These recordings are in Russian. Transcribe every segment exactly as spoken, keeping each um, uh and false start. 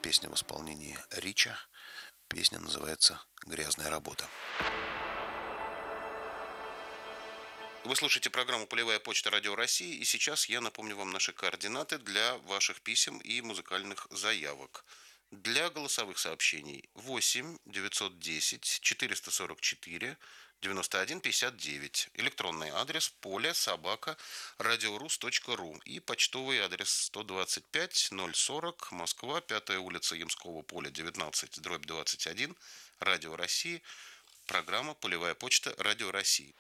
песня в исполнении Рича. Песня называется «Грязная работа». Вы слушаете программу «Полевая почта Радио России», и сейчас я напомню вам наши координаты для ваших писем и музыкальных заявок. Для голосовых сообщений восемь девятьсот десять четыреста сорок четыре девяносто один пятьдесят девять. Электронный адрес поле собака радиорус точка ру и почтовый адрес сто двадцать пять ноль сорок Москва, пятая улица Ямского поля, девятнадцать, дробь двадцать один, Радио России, программа «Полевая почта Радио России».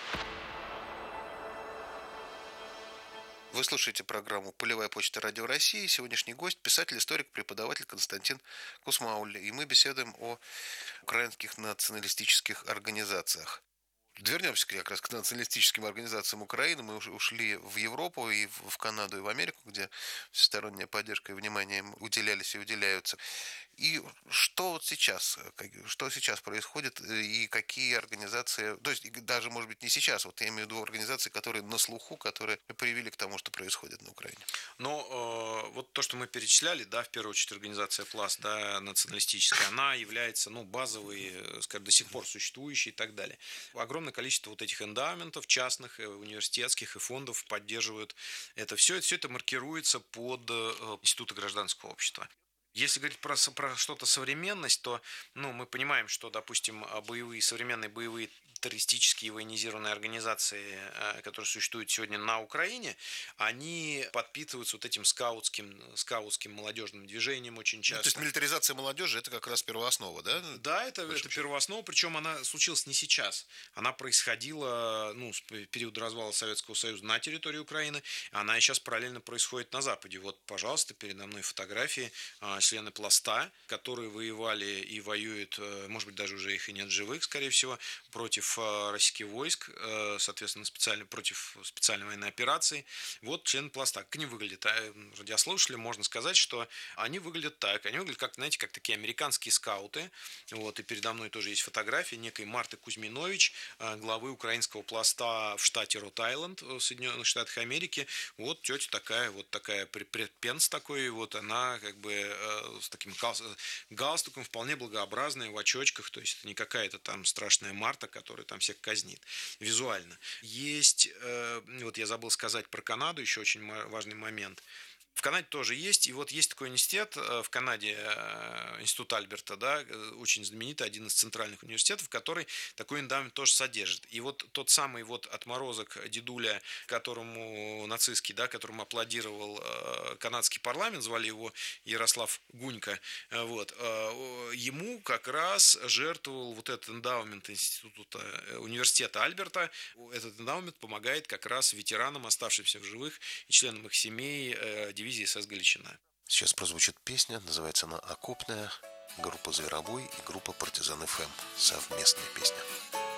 Вы слушаете программу «Полевая почта Радио России». Сегодняшний гость – писатель, историк, преподаватель Константин Кусмауль. И мы беседуем о украинских националистических организациях. Вернемся как раз к националистическим организациям Украины. Мы уже ушли в Европу, и в Канаду, и в Америку, где всесторонняя поддержка и внимание им уделялись и уделяются. И что вот сейчас, что сейчас происходит, и какие организации, то есть даже, может быть, не сейчас, вот я имею в виду организации, которые на слуху, которые привели к тому, что происходит на Украине. Но э, вот то, что мы перечисляли, да, в первую очередь организация ПЛАС, да, националистическая, она является, ну, базовой, скажем, до сих пор существующей и так далее. Огромное количество вот этих эндаументов, частных, университетских и фондов поддерживают это все. Все это маркируется под э, институты гражданского общества. Если говорить про, про что-то современность, то ну, мы понимаем, что, допустим, боевые, современные боевые террористические военизированные организации, которые существуют сегодня на Украине, они подпитываются вот этим скаутским, скаутским молодежным движением очень часто. Ну, то есть милитаризация молодежи – это как раз первооснова, да? Да, это, это первооснова, причем она случилась не сейчас. Она происходила ну, с периода развала Советского Союза на территории Украины, она и сейчас параллельно происходит на Западе. Вот, пожалуйста, передо мной фотографии члены Пласта, которые воевали и воюют, может быть, даже уже их и нет живых, скорее всего, против российских войск, соответственно, специально, против специальной военной операции. Вот члены Пласта. Как они выглядят? Радиослушателям можно сказать, что они выглядят так. Они выглядят, как, знаете, как такие американские скауты. Вот, и передо мной тоже есть фотография некой Марты Кузьминович, главы украинского Пласта в штате Рот-Айленд, в Соединенных Штатах Америки. Вот тетя такая, вот такая, предпенс такой, вот она как бы с таким галстуком, вполне благообразная, в очочках, то есть это не какая-то там страшная Марта, которая там всех казнит визуально. Есть, вот я забыл сказать про Канаду, еще очень важный момент. В Канаде тоже есть, и вот есть такой университет в Канаде, институт Альберта, да, очень знаменитый, один из центральных университетов, который такой эндаумент тоже содержит. И вот тот самый вот отморозок дедуля, которому нацистский, да, которому аплодировал канадский парламент, звали его Ярослав Гунька, вот, ему как раз жертвовал вот этот эндаумент института, университета Альберта. Этот эндаумент помогает как раз ветеранам, оставшимся в живых, и членам их семей, дивизии СС Галичина. Сейчас прозвучит песня, называется она «Окопная», группа «Зверобой» и группа «Партизан ФМ». Совместная песня.